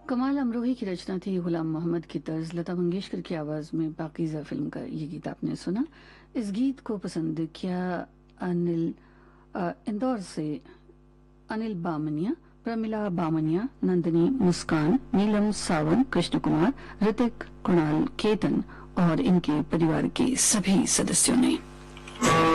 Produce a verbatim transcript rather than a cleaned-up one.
कमाल अमरोही की रचना थी, गुलाम मोहम्मद की तर्ज, लता मंगेशकर की आवाज में पाकीज़ा फिल्म का ये गीत आपने सुना। इस गीत को पसंद किया अनिल अ, इंदौर से अनिल बामनिया, प्रमिला बामनिया, नंदिनी, मुस्कान, नीलम सावन, कृष्ण कुमार, ऋतिक, कुणाल, केतन और इनके परिवार के सभी सदस्यों ने।